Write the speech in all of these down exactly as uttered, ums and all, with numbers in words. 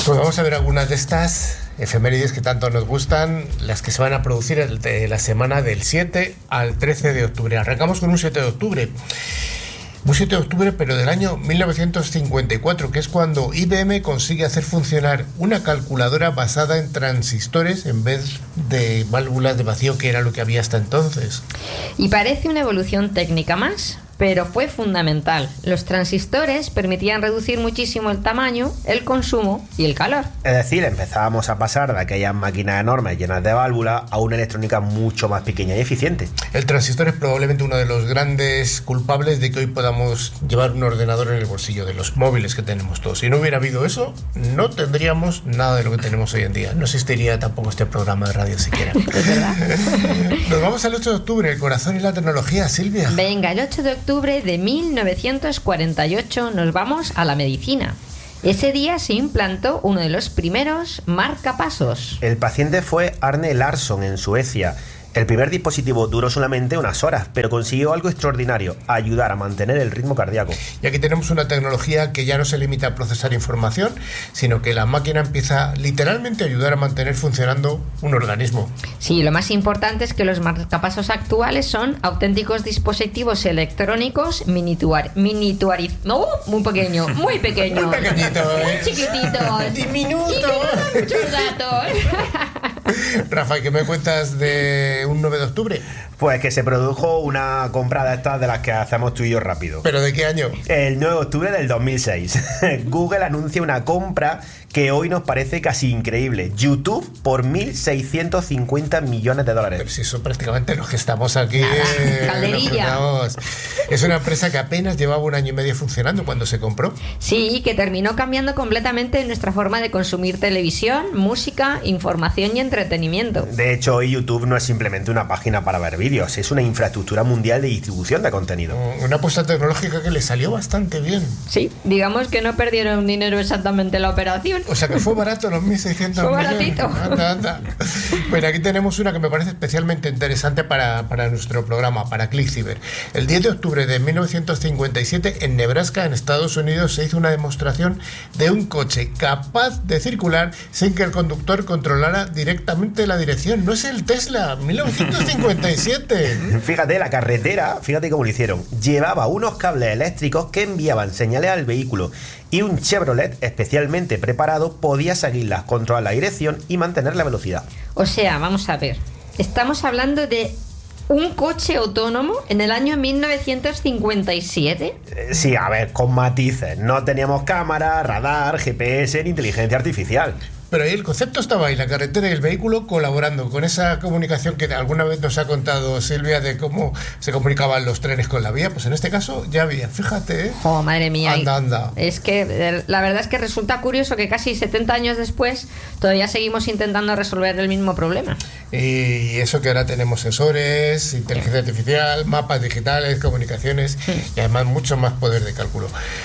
Pues vamos a ver algunas de estas efemérides que tanto nos gustan, las que se van a producir el, de la semana del siete al trece de octubre. Arrancamos con un siete de octubre. Un siete de octubre, pero del año mil novecientos cincuenta y cuatro, que es cuando I B M consigue hacer funcionar una calculadora basada en transistores en vez de válvulas de vacío, que era lo que había hasta entonces. Y parece una evolución técnica más, pero fue fundamental. Los transistores permitían reducir muchísimo el tamaño, el consumo y el calor. Es decir, empezábamos a pasar de aquellas máquinas enormes llenas de válvulas a una electrónica mucho más pequeña y eficiente. El transistor es probablemente uno de los grandes culpables de que hoy podamos llevar un ordenador en el bolsillo, de los móviles que tenemos todos. Si no hubiera habido eso, no tendríamos nada de lo que tenemos hoy en día. No existiría tampoco este programa de radio siquiera. ¿Es verdad? Nos vamos al ocho de octubre, el corazón y la tecnología, Silvia. Venga, el ocho de octubre de mil novecientos cuarenta y ocho nos vamos a la medicina. Ese día se implantó uno de los primeros marcapasos. El paciente fue Arne Larsson en Suecia. El primer dispositivo duró solamente unas horas, pero consiguió algo extraordinario: ayudar a mantener el ritmo cardíaco. Y aquí tenemos una tecnología que ya no se limita a procesar información, sino que la máquina empieza literalmente a ayudar a mantener funcionando un organismo. Sí, lo más importante es que los marcapasos actuales son auténticos dispositivos electrónicos minituar, minituariz, no, muy pequeño, muy pequeño, muy pequeñito, muy ¿eh? chiquititos, diminuto, y que no dan muchos datos. Rafa, ¿qué me cuentas de un nueve de octubre? Pues que se produjo una compra de estas de las que hacemos tú y yo rápido. ¿Pero de qué año? El nueve de octubre del dos mil seis. Google anuncia una compra que hoy nos parece casi increíble. YouTube por mil seiscientos cincuenta millones de dólares. Pero si eso prácticamente los que estamos aquí... Nada, calderilla. Es una empresa que apenas llevaba un año y medio funcionando cuando se compró. Sí, que terminó cambiando completamente nuestra forma de consumir televisión, música, información y entretenimiento. De hecho, hoy YouTube no es simplemente una página para ver vídeos, es una infraestructura mundial de distribución de contenido. Una apuesta tecnológica que le salió bastante bien. Sí, digamos que no perdieron dinero exactamente en la operación. O sea que fue barato los mil seiscientos Fue millones. baratito. Anda, anda. Bueno, aquí tenemos una que me parece especialmente interesante para, para nuestro programa, para ClickCiber. El diez de octubre de mil novecientos cincuenta y siete, en Nebraska, en Estados Unidos, se hizo una demostración de un coche capaz de circular sin que el conductor controlara directamente la dirección. No es el Tesla, mil novecientos cincuenta y siete. Fíjate, la carretera, fíjate cómo lo hicieron. Llevaba unos cables eléctricos que enviaban señales al vehículo, y un Chevrolet especialmente preparado podía seguirlas, controlar la dirección y mantener la velocidad. O sea, vamos a ver, estamos hablando de un coche autónomo en el año mil novecientos cincuenta y siete. Eh, sí, a ver, con matices. No teníamos cámara, radar, G P S ni inteligencia artificial. Pero ahí el concepto estaba ahí, la carretera y el vehículo colaborando con esa comunicación que alguna vez nos ha contado Silvia de cómo se comunicaban los trenes con la vía. Pues en este caso ya había, fíjate, ¿eh? Oh, madre mía. Anda, anda. Es que la verdad es que resulta curioso que casi setenta años después todavía seguimos intentando resolver el mismo problema. Y eso que ahora tenemos sensores, inteligencia artificial, mapas digitales, comunicaciones y además mucho más poder de cálculo.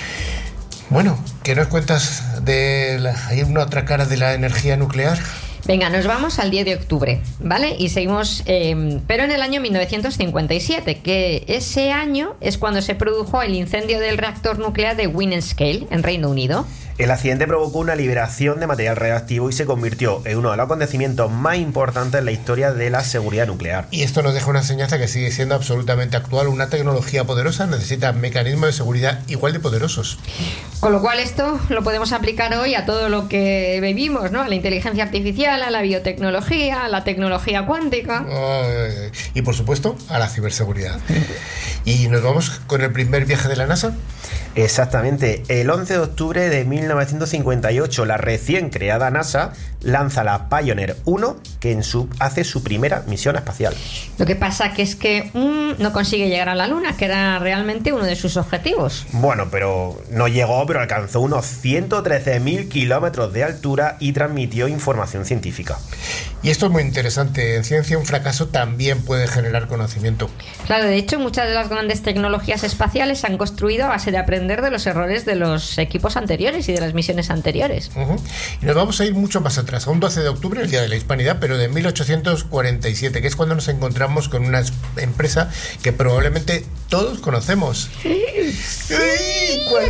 Bueno, ¿qué nos cuentas de la, hay una otra cara de la energía nuclear? Venga, nos vamos al diez de octubre, ¿vale? Y seguimos, eh, pero en el año mil novecientos cincuenta y siete, que ese año es cuando se produjo el incendio del reactor nuclear de Windscale, en Reino Unido. El accidente provocó una liberación de material radioactivo y se convirtió en uno de los acontecimientos más importantes en la historia de la seguridad nuclear. Y esto nos deja una enseñanza que sigue siendo absolutamente actual. Una tecnología poderosa necesita mecanismos de seguridad igual de poderosos. Con lo cual esto lo podemos aplicar hoy a todo lo que vivimos, ¿no? A la inteligencia artificial, a la biotecnología, a la tecnología cuántica. Oh, y por supuesto, a la ciberseguridad. ¿Y nos vamos con el primer viaje de la NASA? Exactamente. El once de octubre de mil novecientos cincuenta y ocho, la recién creada NASA lanza la Pioneer uno, que en su, hace su primera misión espacial. Lo que pasa que es que mmm, no consigue llegar a la Luna, que era realmente uno de sus objetivos. Bueno, pero no llegó, pero alcanzó unos ciento trece mil kilómetros de altura y transmitió información científica. Y esto es muy interesante. En ciencia, un fracaso también puede generar conocimiento. Claro, de hecho, muchas de las grandes tecnologías espaciales se han construido a base de aprender de los errores de los equipos anteriores y de las misiones anteriores. Uh-huh. Y nos vamos a ir mucho más atrás, a un doce de octubre, el Día de la Hispanidad, pero de mil ochocientos cuarenta y siete, que es cuando nos encontramos con una empresa que probablemente todos conocemos. Sí, sí, ¿cuál es?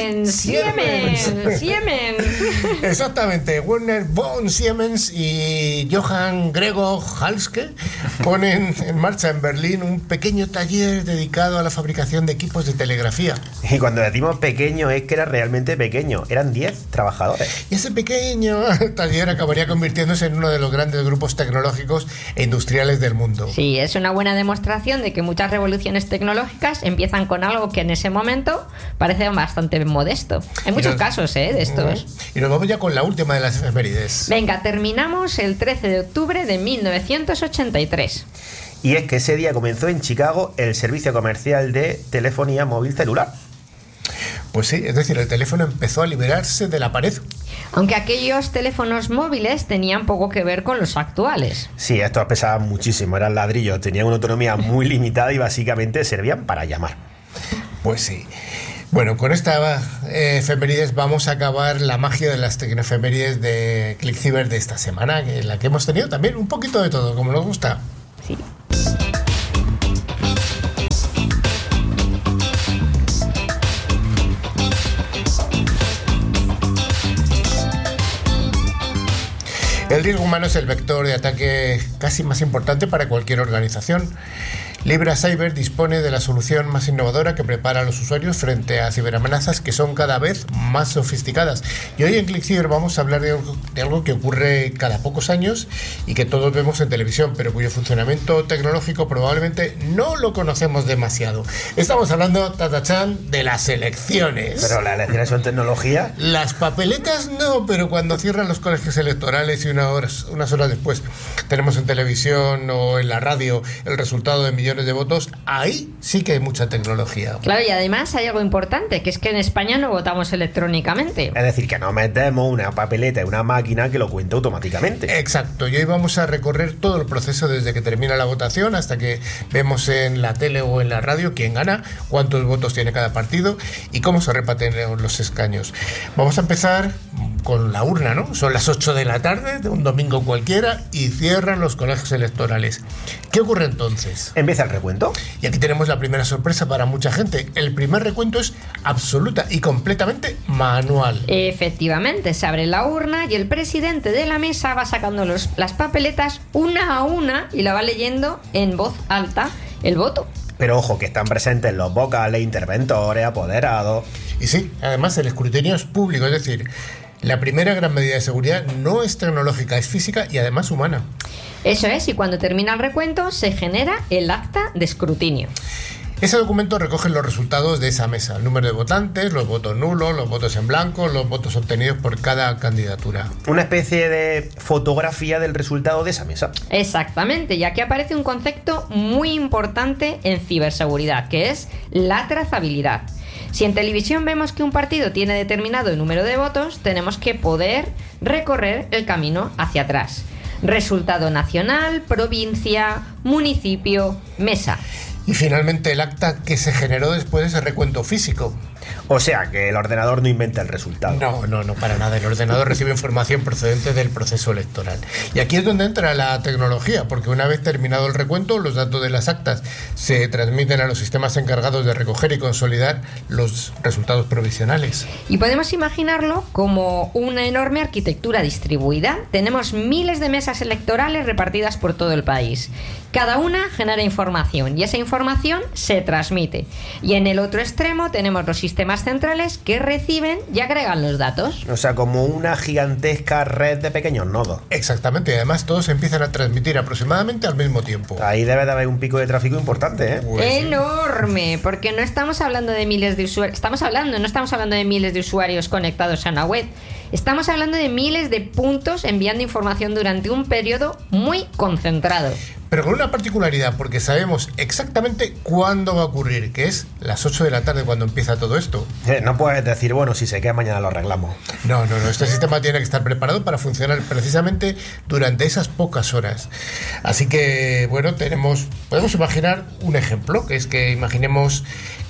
Siemens, Siemens, Siemens. Siemens. Exactamente, Werner von Siemens y Johann Gregor Halske ponen en marcha en Berlín un pequeño taller dedicado a la fabricación de equipos de telegrafía. Y cuando decimos pequeño es que era realmente pequeño, eran diez trabajadores. Y ese pequeño taller acabaría convirtiéndose en uno de los grandes grupos tecnológicos e industriales del mundo. Sí, es una buena demostración de que muchas revoluciones tecnológicas empiezan con algo que en ese momento parece bastante modesto. Hay muchos nos, casos, ¿eh? De estos. Y nos vamos ya con la última de las efemérides. Venga, terminamos el trece de octubre de mil novecientos ochenta y tres. Y es que ese día comenzó en Chicago el servicio comercial de telefonía móvil celular. Pues sí, es decir, el teléfono empezó a liberarse de la pared. Aunque aquellos teléfonos móviles tenían poco que ver con los actuales. Sí, estos pesaban muchísimo, eran ladrillos, tenían una autonomía muy limitada y básicamente servían para llamar. Pues sí. Bueno, con esta eh, efemérides vamos a acabar la magia de las tecnoefemérides de ClickCiber de esta semana, en la que hemos tenido también un poquito de todo, como nos gusta. Sí. El riesgo humano es el vector de ataque casi más importante para cualquier organización. Libra Cyber dispone de la solución más innovadora que prepara a los usuarios frente a ciberamenazas que son cada vez más sofisticadas. Y hoy en ClickCiber vamos a hablar de algo, de algo que ocurre cada pocos años y que todos vemos en televisión, pero cuyo funcionamiento tecnológico probablemente no lo conocemos demasiado. Estamos hablando, Tatachan, de las elecciones. Pero las elecciones son tecnología. Las papeletas no, pero cuando cierran los colegios electorales y una horas, unas horas después tenemos en televisión o en la radio el resultado de millones de votos, ahí sí que hay mucha tecnología. Claro, y además hay algo importante, que es que en España no votamos electrónicamente. Es decir, que no metemos una papeleta en una máquina que lo cuente automáticamente. Exacto, y hoy vamos a recorrer todo el proceso desde que termina la votación hasta que vemos en la tele o en la radio quién gana, cuántos votos tiene cada partido y cómo se reparten los escaños. Vamos a empezar con la urna, ¿no? Son las ocho de la tarde de un domingo cualquiera y cierran los colegios electorales. ¿Qué ocurre entonces? Empieza el recuento. Y aquí tenemos la primera sorpresa para mucha gente. El primer recuento es absoluta y completamente manual. Efectivamente, se abre la urna y el presidente de la mesa va sacando los, las papeletas una a una y la va leyendo en voz alta el voto. Pero ojo, que están presentes los vocales, interventores, apoderados. Y sí, además el escrutinio es público, es decir, la primera gran medida de seguridad no es tecnológica, es física y además humana. Eso es, y cuando termina el recuento se genera el acta de escrutinio. Ese documento recoge los resultados de esa mesa, el número de votantes, los votos nulos, los votos en blanco, los votos obtenidos por cada candidatura. Una especie de fotografía del resultado de esa mesa. Exactamente, y aquí aparece un concepto muy importante en ciberseguridad, que es la trazabilidad. Si en televisión vemos que un partido tiene determinado número de votos, tenemos que poder recorrer el camino hacia atrás. Resultado nacional, provincia, municipio, mesa. Y finalmente el acta que se generó después de ese recuento físico. O sea, que el ordenador no inventa el resultado. No, no, no, para nada. El ordenador recibe información procedente del proceso electoral. Y aquí es donde entra la tecnología, porque una vez terminado el recuento, los datos de las actas se transmiten a los sistemas encargados de recoger y consolidar los resultados provisionales. Y podemos imaginarlo como una enorme arquitectura distribuida. Tenemos miles de mesas electorales repartidas por todo el país. Cada una genera información y esa información se transmite. Y en el otro extremo tenemos los sistemas centrales que reciben y agregan los datos. O sea, como una gigantesca red de pequeños nodos. Exactamente, y además todos empiezan a transmitir aproximadamente al mismo tiempo. Ahí debe de haber un pico de tráfico importante, ¿eh? Pues enorme, porque no estamos hablando de miles de usuarios, estamos hablando, no estamos hablando de miles de usuarios conectados a una web. Estamos hablando de miles de puntos enviando información durante un periodo muy concentrado. Pero con una particularidad, porque sabemos exactamente cuándo va a ocurrir, que es las ocho de la tarde cuando empieza todo esto. Eh, no puedes decir, bueno, si se queda mañana lo arreglamos. No, no, no. Este sistema tiene que estar preparado para funcionar precisamente durante esas pocas horas. Así que, bueno, tenemos, podemos imaginar un ejemplo, que es que imaginemos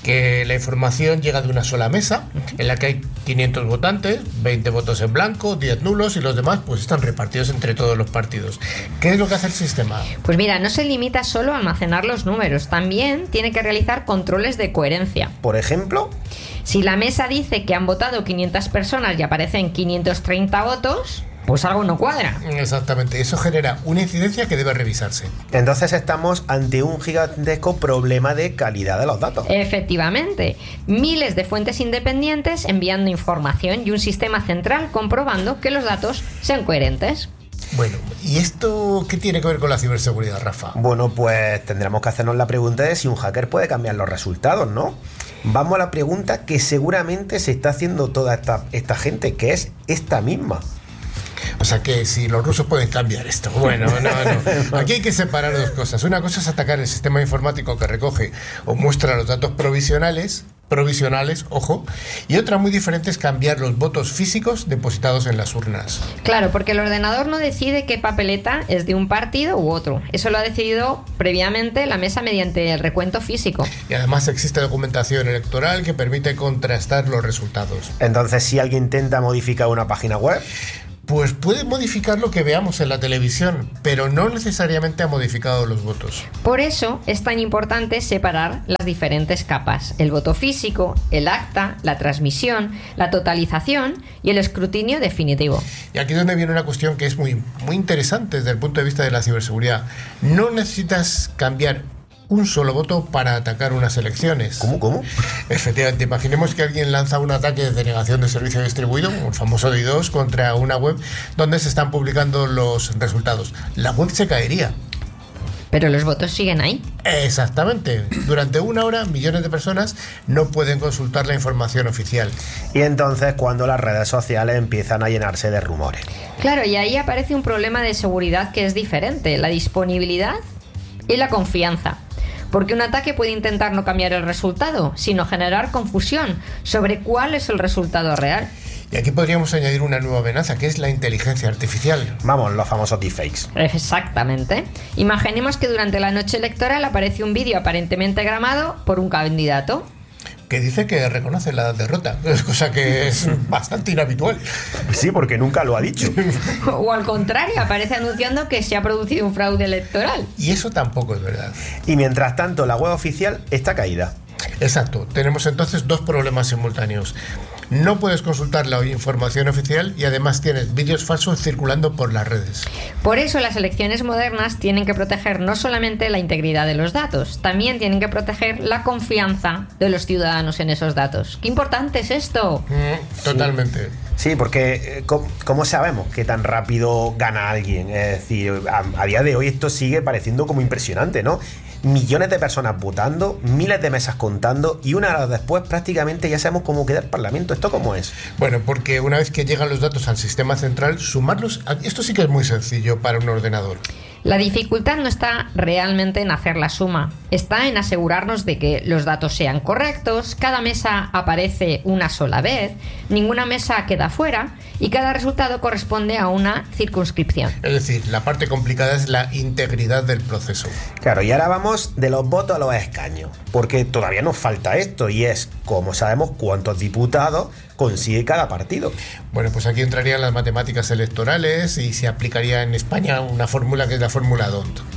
que la información llega de una sola mesa, en la que hay quinientos votantes, veinte votos en blanco, diez nulos y los demás pues están repartidos entre todos los partidos. ¿Qué es lo que hace el sistema? Pues mira, no se limita solo a almacenar los números, también tiene que realizar controles de coherencia. Por ejemplo, si la mesa dice que han votado quinientas personas y aparecen quinientos treinta votos, pues algo no cuadra. Exactamente, eso genera una incidencia que debe revisarse. Entonces estamos ante un gigantesco problema de calidad de los datos. Efectivamente, miles de fuentes independientes enviando información y un sistema central comprobando que los datos sean coherentes. Bueno, ¿y esto qué tiene que ver con la ciberseguridad, Rafa? Bueno, pues tendremos que hacernos la pregunta de si un hacker puede cambiar los resultados, ¿no? Vamos a la pregunta que seguramente se está haciendo toda esta, esta gente, que es esta misma. O sea que si los rusos pueden cambiar esto. Bueno, no, no. Aquí hay que separar dos cosas. Una cosa es atacar el sistema informático que recoge o muestra los datos provisionales, provisionales, ojo, y otra muy diferente es cambiar los votos físicos depositados en las urnas. Claro, porque el ordenador no decide qué papeleta es de un partido u otro. Eso lo ha decidido previamente la mesa mediante el recuento físico. Y además existe documentación electoral que permite contrastar los resultados. Entonces, si alguien intenta modificar una página web, pues puede modificar lo que veamos en la televisión, pero no necesariamente ha modificado los votos. Por eso es tan importante separar las diferentes capas: el voto físico, el acta, la transmisión, la totalización y el escrutinio definitivo. Y aquí es donde viene una cuestión que es muy, muy interesante desde el punto de vista de la ciberseguridad. No necesitas cambiar un solo voto para atacar unas elecciones. ¿Cómo? ¿Cómo? Efectivamente, imaginemos que alguien lanza un ataque de denegación de servicio distribuido, un famoso DDoS, contra una web donde se están publicando los resultados. La web se caería. Pero los votos siguen ahí. Exactamente. Durante una hora, millones de personas no pueden consultar la información oficial. Y entonces cuando las redes sociales empiezan a llenarse de rumores. Claro, y ahí aparece un problema de seguridad que es diferente: la disponibilidad y la confianza. Porque un ataque puede intentar no cambiar el resultado, sino generar confusión sobre cuál es el resultado real. Y aquí podríamos añadir una nueva amenaza, que es la inteligencia artificial. Vamos, los famosos deepfakes. Exactamente. Imaginemos que durante la noche electoral aparece un vídeo aparentemente grabado por un candidato que dice que reconoce la derrota, cosa que es bastante inhabitual. Sí, porque nunca lo ha dicho. O al contrario, aparece anunciando que se ha producido un fraude electoral. Y eso tampoco es verdad. Y mientras tanto, la web oficial está caída. Exacto. Tenemos entonces dos problemas simultáneos. No puedes consultar la información oficial y además tienes vídeos falsos circulando por las redes. Por eso las elecciones modernas tienen que proteger no solamente la integridad de los datos, también tienen que proteger la confianza de los ciudadanos en esos datos. ¡Qué importante es esto! Mm, totalmente. Sí, sí, porque ¿cómo sabemos qué tan rápido gana alguien? Es decir, a, a día de hoy esto sigue pareciendo como impresionante, ¿no? Millones de personas votando, miles de mesas contando y una hora después prácticamente ya sabemos cómo queda el Parlamento. ¿Esto cómo es? Bueno, porque una vez que llegan los datos al sistema central, sumarlos, esto sí que es muy sencillo para un ordenador. La dificultad no está realmente en hacer la suma, está en asegurarnos de que los datos sean correctos, cada mesa aparece una sola vez, ninguna mesa queda fuera y cada resultado corresponde a una circunscripción. Es decir, la parte complicada es la integridad del proceso. Claro, y ahora vamos de los votos a los escaños, porque todavía nos falta esto y es, como sabemos, cuántos diputados consigue cada partido. Bueno, pues aquí entrarían las matemáticas electorales y se aplicaría en España una fórmula que es la fórmula D O N T.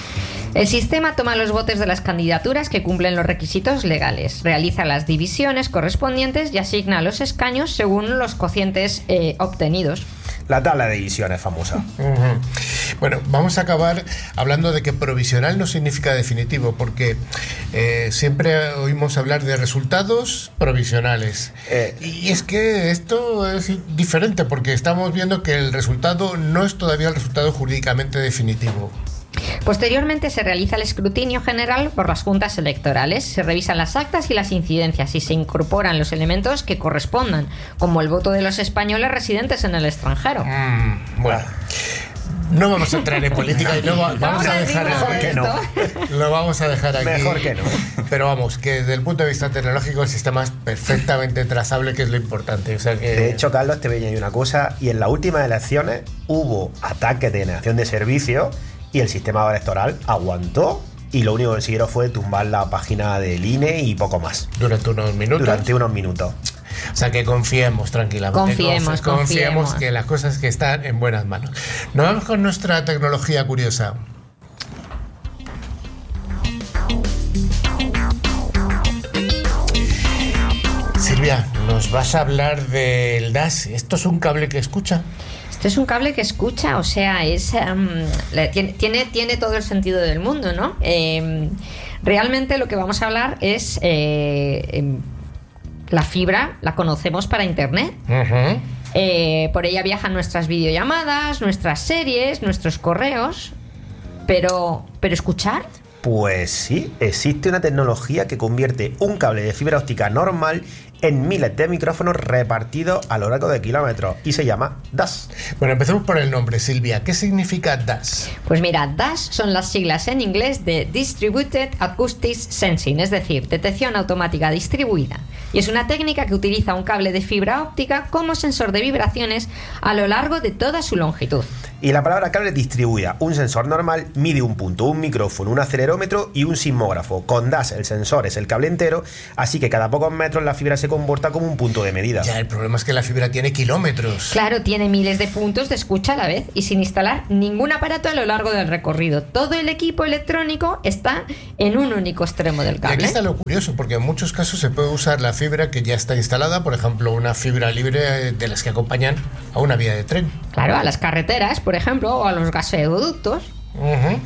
El sistema toma los votos de las candidaturas que cumplen los requisitos legales, realiza las divisiones correspondientes y asigna los escaños según los cocientes eh, obtenidos. La tabla de divisiones famosa. Uh-huh. Bueno, vamos a acabar hablando de que provisional no significa definitivo, porque eh, siempre oímos hablar de resultados provisionales. Eh, y es que esto es diferente, porque estamos viendo que el resultado no es todavía el resultado jurídicamente definitivo. Posteriormente se realiza el escrutinio general por las juntas electorales, se revisan las actas y las incidencias y se incorporan los elementos que correspondan, como el voto de los españoles residentes en el extranjero. Mm, bueno, no vamos a entrar en política y no va, vamos a dejar mejor que no. Lo vamos a dejar aquí. Mejor que no. Pero vamos, que desde el punto de vista tecnológico el sistema es perfectamente trazable, que es lo importante. O sea que... De hecho, Carlos, te voy a añadir una cosa, y en las últimas elecciones hubo ataques de denegación de servicio y el sistema electoral aguantó y lo único que consiguieron fue tumbar la página del I N E y poco más. Durante unos minutos. Durante unos minutos. O sea, que confiemos tranquilamente. Confiemos, confiemos, confiemos. que las cosas que están en buenas manos. Nos vamos con nuestra tecnología curiosa. Silvia, nos vas a hablar del D A S. ¿Esto es un cable que escucha? Esto es un cable que escucha, o sea, es um, le, tiene, tiene, tiene todo el sentido del mundo, ¿no? Eh, realmente lo que vamos a hablar es... Eh, eh, la fibra la conocemos para internet. Uh-huh. Eh, por ella viajan nuestras videollamadas, nuestras series, nuestros correos. Pero, ¿pero escuchar? Pues sí, existe una tecnología que convierte un cable de fibra óptica normal en miles de micrófonos repartidos a lo largo de kilómetros y se llama D A S. Bueno, empecemos por el nombre, Silvia. ¿Qué significa D A S? Pues mira, D A S son las siglas en inglés de Distributed Acoustic Sensing, es decir, detección automática distribuida. Y es una técnica que utiliza un cable de fibra óptica como sensor de vibraciones a lo largo de toda su longitud. Y la palabra cable distribuida, un sensor normal mide un punto, un micrófono, un acelerómetro y un sismógrafo. Con D A S el sensor es el cable entero, así que cada pocos metros la fibra se comporta como un punto de medida. Ya, el problema es que la fibra tiene kilómetros. Claro, tiene miles de puntos de escucha a la vez y sin instalar ningún aparato a lo largo del recorrido. Todo el equipo electrónico está en un único extremo del cable. Y aquí está lo curioso, porque en muchos casos se puede usar la fibra que ya está instalada, por ejemplo, una fibra libre de las que acompañan a una vía de tren. Claro, a las carreteras, por ejemplo, o a los gasoductos. Uh-huh.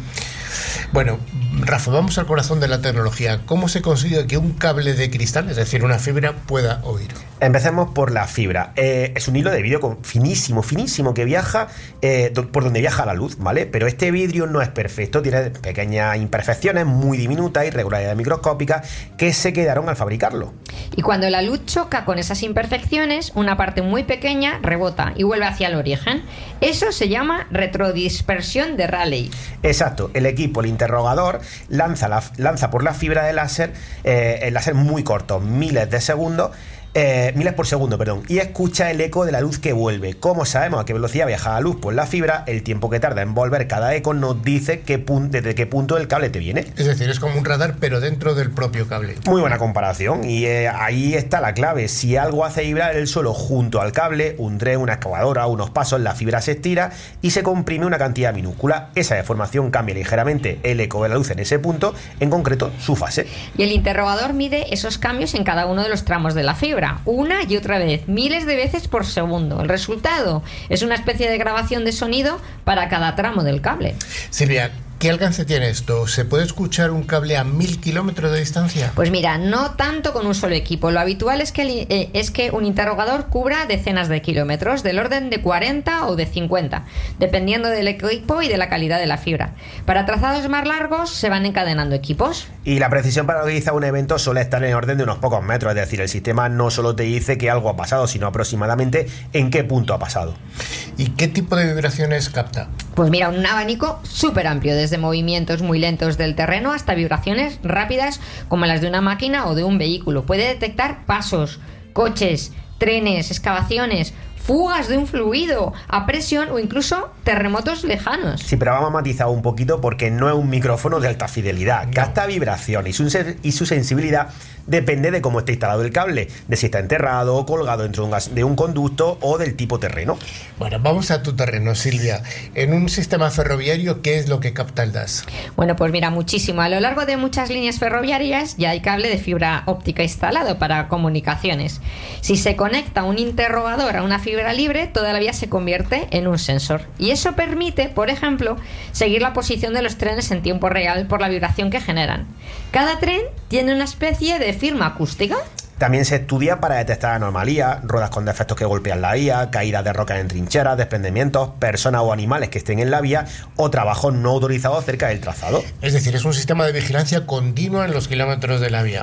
Bueno, Rafa, vamos al corazón de la tecnología. ¿Cómo se consigue que un cable de cristal, es decir, una fibra, pueda oír? Empecemos por la fibra. Eh, es un hilo de vidrio finísimo, finísimo, que viaja eh, por donde viaja la luz, ¿vale? Pero este vidrio no es perfecto, tiene pequeñas imperfecciones muy diminutas, irregularidades microscópicas, que se quedaron al fabricarlo. Y cuando la luz choca con esas imperfecciones, una parte muy pequeña rebota y vuelve hacia el origen. Eso se llama retrodispersión de Rayleigh. Exacto. El equipo, el interrogador, lanza, la, lanza por la fibra de láser, eh, el láser muy corto, miles de segundos, Eh, miles por segundo, perdón, y escucha el eco de la luz que vuelve. ¿Cómo sabemos a qué velocidad viaja la luz? Pues la fibra, el tiempo que tarda en volver cada eco nos dice qué pun- desde qué punto el cable te viene. Es decir, es como un radar, pero dentro del propio cable. Muy buena comparación, y eh, ahí está la clave. Si algo hace vibrar el suelo junto al cable, un tren, una excavadora, unos pasos, la fibra se estira y se comprime una cantidad minúscula. Esa deformación cambia ligeramente el eco de la luz en ese punto, en concreto su fase. Y el interrogador mide esos cambios en cada uno de los tramos de la fibra, una y otra vez, miles de veces por segundo. El resultado es una especie de grabación de sonido para cada tramo del cable. Silvia, ¿qué alcance tiene esto? ¿Se puede escuchar un cable a mil kilómetros de distancia? Pues mira, no tanto con un solo equipo. Lo habitual es que, el, eh, es que un interrogador cubra decenas de kilómetros, del orden de cuarenta o de cincuenta, dependiendo del equipo y de la calidad de la fibra. Para trazados más largos se van encadenando equipos. Y la precisión para realizar un evento suele estar en orden de unos pocos metros, es decir, el sistema no solo te dice que algo ha pasado, sino aproximadamente en qué punto ha pasado. ¿Y qué tipo de vibraciones capta? Pues mira, un abanico súper amplio, desde movimientos muy lentos del terreno hasta vibraciones rápidas como las de una máquina o de un vehículo. Puede detectar pasos, coches, trenes, excavaciones, fugas de un fluido a presión o incluso terremotos lejanos. Sí, pero vamos a matizar un poquito porque no es un micrófono de alta fidelidad. No. Capta vibración y su, y su sensibilidad depende de cómo esté instalado el cable, de si está enterrado o colgado dentro de un, gas, de un conducto o del tipo terreno. Bueno, vamos a tu terreno, Silvia. En un sistema ferroviario, ¿qué es lo que capta el D A S? Bueno, pues mira, muchísimo. A lo largo de muchas líneas ferroviarias ya hay cable de fibra óptica instalado para comunicaciones. Si se conecta un interrogador a una fibra libre, toda la vía se convierte en un sensor. Y eso permite, por ejemplo, seguir la posición de los trenes en tiempo real por la vibración que generan. Cada tren tiene una especie de firma acústica. También se estudia para detectar anomalías, ruedas con defectos que golpean la vía, caídas de rocas en trincheras, desprendimientos, personas o animales que estén en la vía o trabajos no autorizados cerca del trazado. Es decir, es un sistema de vigilancia continua en los kilómetros de la vía.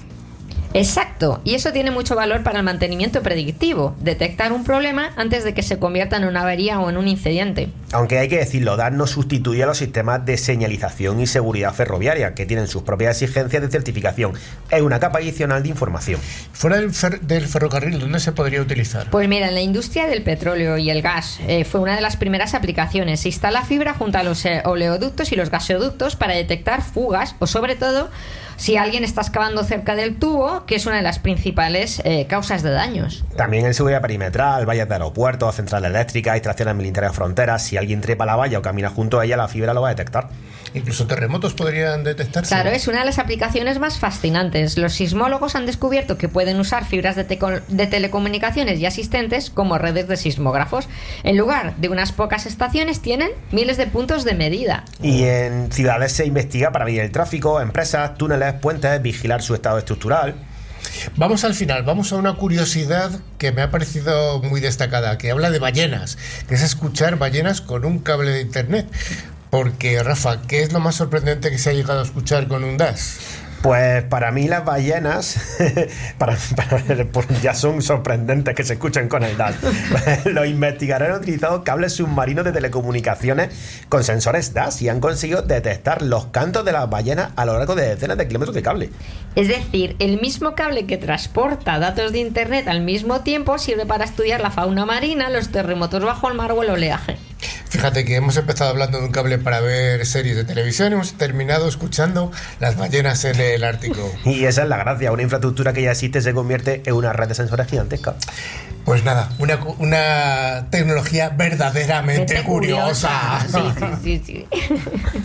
Exacto, y eso tiene mucho valor para el mantenimiento predictivo, detectar un problema antes de que se convierta en una avería o en un incidente. Aunque hay que decirlo, D A S no sustituye a los sistemas de señalización y seguridad ferroviaria, que tienen sus propias exigencias de certificación. Es una capa adicional de información. Fuera del, fer del ferrocarril, ¿dónde se podría utilizar? Pues mira, en la industria del petróleo y el gas eh, fue una de las primeras aplicaciones. Se instala fibra junto a los eh, oleoductos y los gasoductos para detectar fugas o, sobre todo, si alguien está excavando cerca del tubo, que es una de las principales eh, causas de daños. También en seguridad perimetral, vallas de aeropuertos, centrales eléctricas, instalaciones militares a fronteras. Si alguien trepa la valla o camina junto a ella, la fibra lo va a detectar. Incluso terremotos podrían detectarse. Claro, es una de las aplicaciones más fascinantes. Los sismólogos han descubierto que pueden usar fibras de, de telecomunicaciones y asistentes como redes de sismógrafos. En lugar de unas pocas estaciones, tienen miles de puntos de medida. Y en ciudades se investiga para medir el tráfico, empresas, túneles, puentes, vigilar su estado estructural. Vamos al final, vamos a una curiosidad que me ha parecido muy destacada, que habla de ballenas, que es escuchar ballenas con un cable de internet. Porque, Rafa, ¿qué es lo más sorprendente que se ha llegado a escuchar con un D A S? Pues para mí las ballenas para, para, ya son sorprendentes que se escuchen con el D A S. Los investigadores han utilizado cables submarinos de telecomunicaciones con sensores D A S y han conseguido detectar los cantos de las ballenas a lo largo de decenas de kilómetros de cable. Es decir, el mismo cable que transporta datos de internet al mismo tiempo sirve para estudiar la fauna marina, los terremotos bajo el mar o el oleaje. Fíjate que hemos empezado hablando de un cable para ver series de televisión y hemos terminado escuchando las ballenas en el Ártico. Y esa es la gracia, una infraestructura que ya existe se convierte en una red de sensores gigantesca. Pues nada, una, una tecnología verdaderamente curiosa. curiosa. Sí, sí, sí, sí.